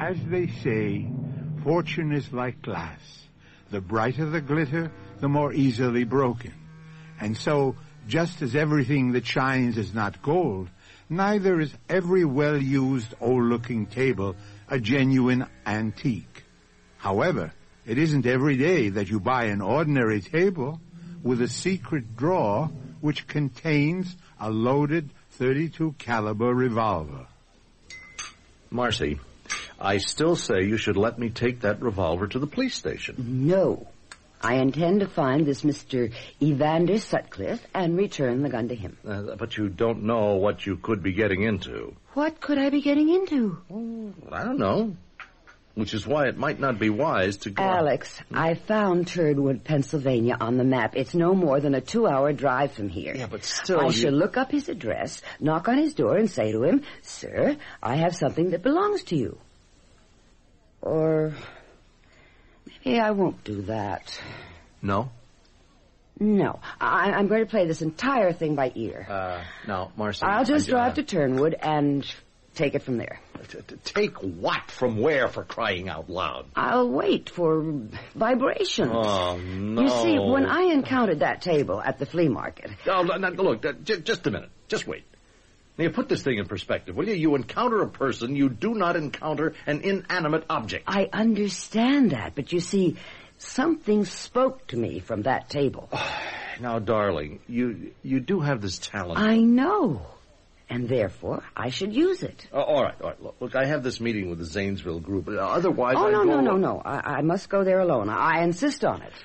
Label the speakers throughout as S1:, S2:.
S1: As they say, fortune is like glass. The brighter the glitter, the more easily broken. And so, just as everything that shines is not gold, neither is every well-used, old-looking table a genuine antique. However, it isn't every day that you buy an ordinary table with a secret drawer which contains a loaded .32 caliber revolver.
S2: Marcy, I still say you should let me take that revolver to the police station.
S3: No. I intend to find this Mr. Evander Sutcliffe and return the gun to him.
S2: But you don't know what you could be getting into.
S3: What could I be getting into?
S2: I don't know. Which is why it might not be wise to go...
S3: Alex, I found Turdwood, Pennsylvania on the map. It's no more than a 2-hour drive from here.
S2: Yeah, but still...
S3: I shall look up his address, knock on his door, and say to him, "Sir, I have something that belongs to you." Or maybe I won't do that.
S2: No?
S3: No. I'm going to play this entire thing by ear.
S2: No, Marcy...
S3: I'll just drive to Turnwood and take it from there.
S2: Take what from where, for crying out loud?
S3: I'll wait for vibrations.
S2: Oh, no.
S3: You see, when I encountered that table at the flea market...
S2: Oh, look, just a minute. Just wait. Now, you put this thing in perspective, will you? You encounter a person, you do not encounter an inanimate object.
S3: I understand that, but you see, something spoke to me from that table.
S2: Now, darling, you do have this talent.
S3: I know. And therefore, I should use it.
S2: All right. Look, I have this meeting with the Zanesville group. Otherwise,
S3: No. I must go there alone. I insist on it.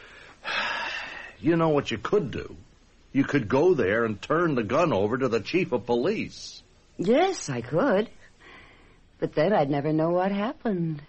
S2: You know what you could do? You could go there and turn the gun over to the chief of police.
S3: Yes, I could. But then I'd never know what happened.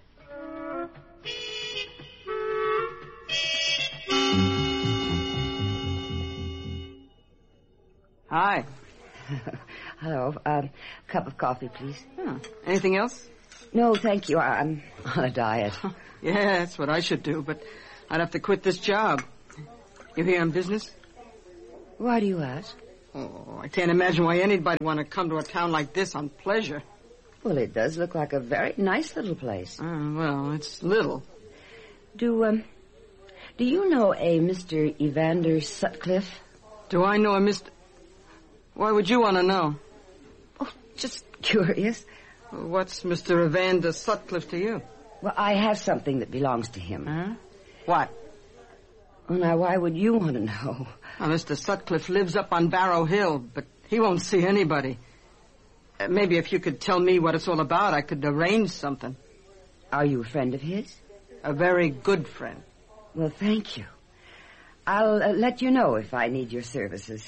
S4: Hi.
S3: Hello. A cup of coffee, please.
S4: Anything else?
S3: No, thank you. I'm on a diet.
S4: Yeah, that's what I should do, but I'd have to quit this job. You here on business?
S3: Why do you ask?
S4: Oh, I can't imagine why anybody would want to come to a town like this on pleasure.
S3: Well, it does look like a very nice little place.
S4: Well, it's little.
S3: Do you know a Mr. Evander Sutcliffe?
S4: Do I know a Mr... Why would you want to know?
S3: Oh, just curious.
S4: What's Mr. Evander Sutcliffe to you?
S3: Well, I have something that belongs to him.
S4: Huh? What?
S3: Well, now, why would you want to know?
S4: Well, Mr. Sutcliffe lives up on Barrow Hill, but he won't see anybody. Maybe if you could tell me what it's all about, I could arrange something.
S3: Are you a friend of his?
S4: A very good friend.
S3: Well, thank you. I'll let you know if I need your services.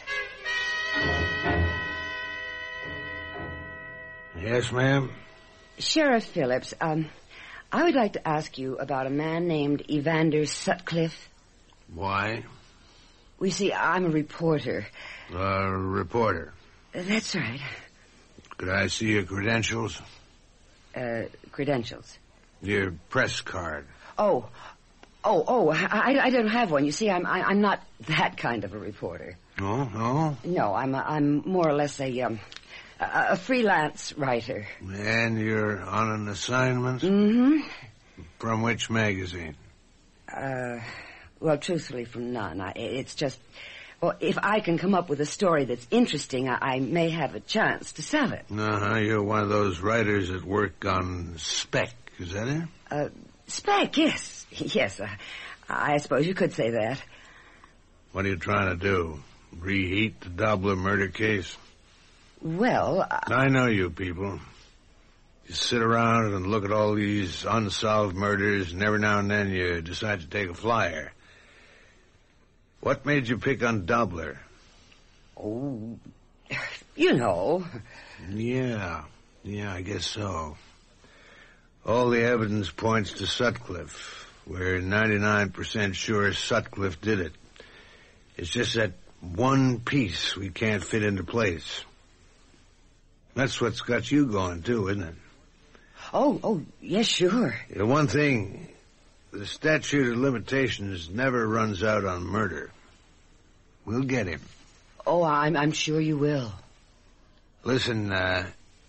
S5: Yes, ma'am?
S3: Sheriff Phillips, I would like to ask you about a man named Evander Sutcliffe.
S5: Why?
S3: We see, I'm a reporter.
S5: A reporter?
S3: That's right.
S5: Could I see your credentials?
S3: Credentials?
S5: Your press card.
S3: Oh, I don't have one. You see, I'm not that kind of a reporter.
S5: Oh, no?
S3: No, I'm more or less a freelance writer.
S5: And you're on an assignment?
S3: Mm-hmm.
S5: From which magazine?
S3: Well, truthfully, from none. It's just, well, if I can come up with a story that's interesting, I may have a chance to sell it.
S5: Uh-huh. You're one of those writers that work on spec, is that it?
S3: Spec, yes. Yes, I suppose you could say that.
S5: What are you trying to do? Reheat the Dobler murder case?
S3: Well,
S5: I know you people. You sit around and look at all these unsolved murders, and every now and then you decide to take a flyer. What made you pick on Dobler?
S3: Oh, you know.
S5: Yeah, I guess so. All the evidence points to Sutcliffe. We're 99% sure Sutcliffe did it. It's just that one piece we can't fit into place. That's what's got you going, too, isn't it?
S3: Oh, yes, sure.
S5: The one thing, the statute of limitations never runs out on murder. We'll get him.
S3: Oh, I'm sure you will.
S5: Listen,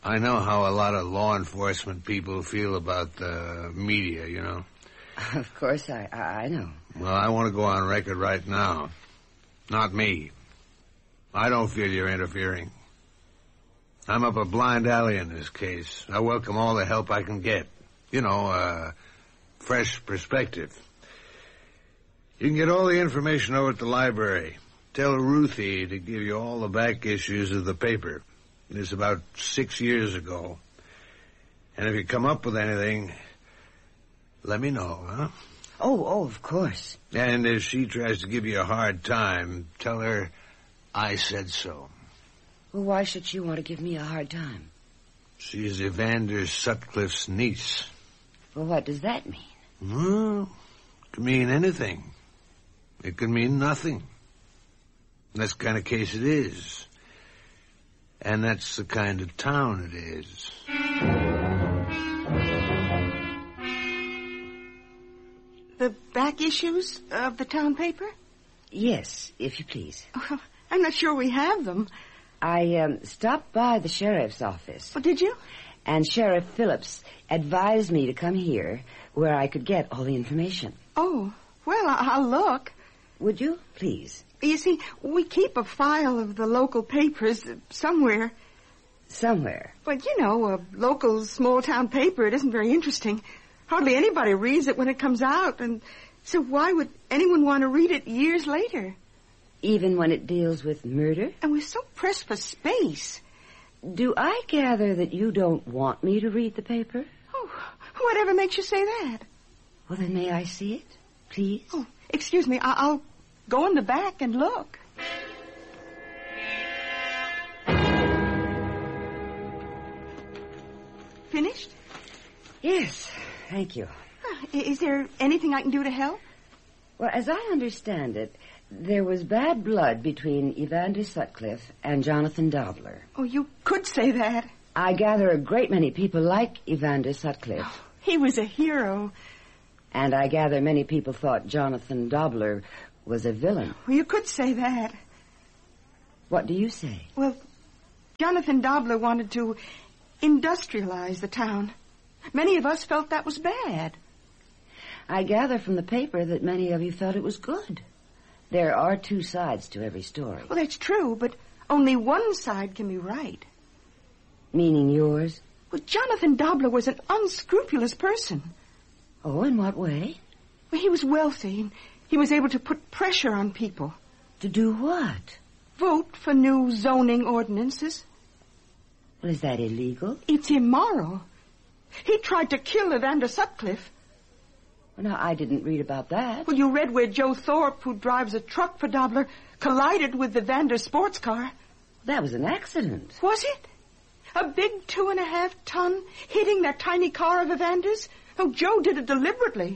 S5: I know how a lot of law enforcement people feel about the media, you know.
S3: Of course, I know.
S5: Well, I want to go on record right now. Not me. I don't feel you're interfering. I'm up a blind alley in this case. I welcome all the help I can get. You know, fresh perspective. You can get all the information over at the library. Tell Ruthie to give you all the back issues of the paper. It's about 6 years ago. And if you come up with anything, let me know, huh?
S3: Oh, of course.
S5: And if she tries to give you a hard time, tell her I said so.
S3: Well, why should she want to give me a hard time?
S5: She's Evander Sutcliffe's niece.
S3: Well, what does that mean?
S5: Well, it could mean anything. It could mean nothing. That's the kind of case it is. And that's the kind of town it is.
S6: The back issues of the town paper?
S3: Yes, if you please.
S6: Oh, I'm not sure we have them.
S3: I stopped by the sheriff's office.
S6: Oh, did you?
S3: And Sheriff Phillips advised me to come here where I could get all the information.
S6: Oh, well, I'll look.
S3: Would you, please?
S6: You see, we keep a file of the local papers somewhere.
S3: Somewhere?
S6: But, you know, a local small-town paper, it isn't very interesting. Hardly anybody reads it when it comes out, and so why would anyone want to read it years later?
S3: Even when it deals with murder?
S6: And we're so pressed for space.
S3: Do I gather that you don't want me to read the paper?
S6: Oh, whatever makes you say that?
S3: Well, then may I see it, please?
S6: Oh, excuse me, I'll go in the back and look. Finished?
S3: Yes, thank you.
S6: Is there anything I can do to help?
S3: Well, as I understand it, there was bad blood between Evander Sutcliffe and Jonathan Dobler.
S6: Oh, you could say that.
S3: I gather a great many people like Evander Sutcliffe.
S6: Oh, he was a hero.
S3: And I gather many people thought Jonathan Dobler was a villain.
S6: Well, you could say that.
S3: What do you say?
S6: Well, Jonathan Dobler wanted to industrialize the town. Many of us felt that was bad.
S3: I gather from the paper that many of you felt it was good. There are two sides to every story.
S6: Well, that's true, but only one side can be right.
S3: Meaning yours?
S6: Well, Jonathan Dobler was an unscrupulous person.
S3: Oh, in what way?
S6: Well, he was wealthy, and he was able to put pressure on people.
S3: To do what?
S6: Vote for new zoning ordinances.
S3: Well, is that illegal?
S6: It's immoral. He tried to kill Evander Sutcliffe.
S3: Well, now, I didn't read about that.
S6: Well, you read where Joe Thorpe, who drives a truck for Dobler, collided with Evander's sports car.
S3: That was an accident.
S6: Was it? A big 2.5-ton hitting that tiny car of Evander's? Oh, Joe did it deliberately.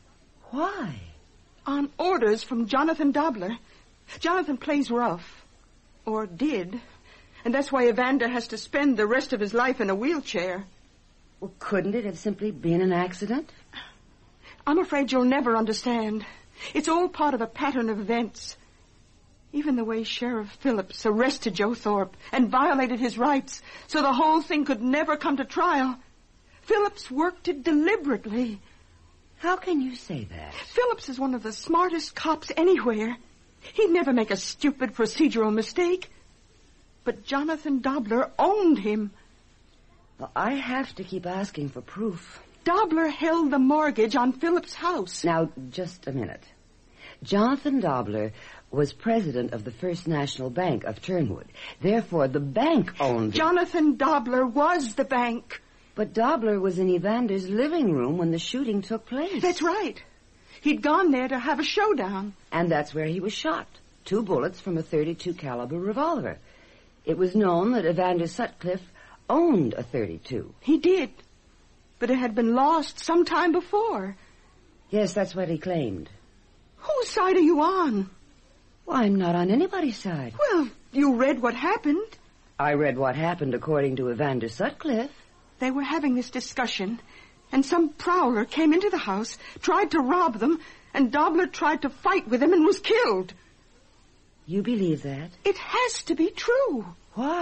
S3: Why?
S6: On orders from Jonathan Dobler. Jonathan plays rough. Or did. And that's why Evander has to spend the rest of his life in a wheelchair.
S3: Well, couldn't it have simply been an accident?
S6: I'm afraid you'll never understand. It's all part of a pattern of events. Even the way Sheriff Phillips arrested Joe Thorpe and violated his rights so the whole thing could never come to trial. Phillips worked it deliberately.
S3: How can you say that?
S6: Phillips is one of the smartest cops anywhere. He'd never make a stupid procedural mistake. But Jonathan Dobler owned him.
S3: Well, I have to keep asking for proof.
S6: Dobler held the mortgage on Phillips' house.
S3: Now, just a minute. Jonathan Dobler was president of the First National Bank of Turnwood. Therefore, the bank owned it.
S6: Jonathan Dobler was the bank.
S3: But Dobler was in Evander's living room when the shooting took place.
S6: That's right. He'd gone there to have a showdown.
S3: And that's where he was shot. 2 bullets from a .32 caliber revolver. It was known that Evander Sutcliffe owned a .32.
S6: He did. But it had been lost some time before.
S3: Yes, that's what he claimed.
S6: Whose side are you on?
S3: Well, I'm not on anybody's side.
S6: Well, you read what happened.
S3: I read what happened according to Evander Sutcliffe.
S6: They were having this discussion, and some prowler came into the house, tried to rob them, and Dobler tried to fight with him and was killed.
S3: You believe that?
S6: It has to be true.
S3: Why?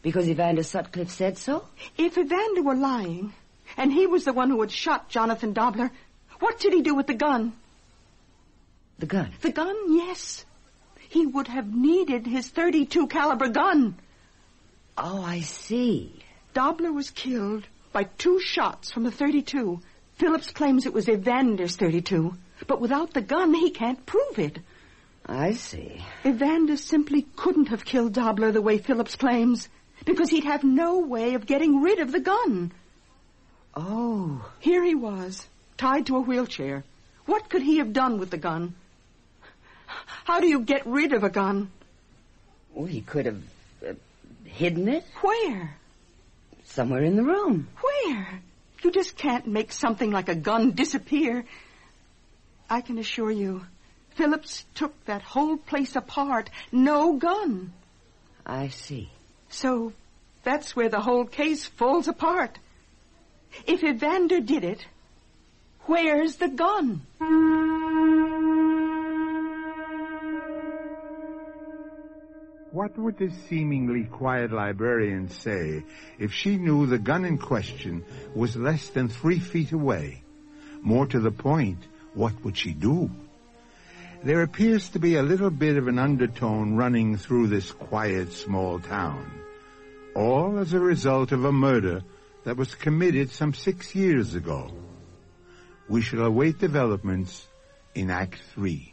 S3: Because Evander Sutcliffe said so?
S6: If Evander were lying, and he was the one who had shot Jonathan Dobler, what did he do with the gun?
S3: The gun?
S6: The gun, yes. He would have needed his .32 caliber gun.
S3: Oh, I see.
S6: Dobler was killed by 2 shots from a .32. Phillips claims it was Evander's .32, but without the gun, he can't prove it.
S3: I see.
S6: Evander simply couldn't have killed Dobler the way Phillips claims, because he'd have no way of getting rid of the gun.
S3: Oh.
S6: Here he was, tied to a wheelchair. What could he have done with the gun? How do you get rid of a gun?
S3: Well, he could have hidden it.
S6: Where?
S3: Somewhere in the room.
S6: Where? You just can't make something like a gun disappear. I can assure you, Phillips took that whole place apart. No gun.
S3: I see.
S6: So that's where the whole case falls apart. If Evander did it, where's the gun?
S1: What would this seemingly quiet librarian say if she knew the gun in question was less than 3 feet away? More to the point, what would she do? There appears to be a little bit of an undertone running through this quiet small town, all as a result of a murder that was committed some 6 years ago. We shall await developments in Act 3.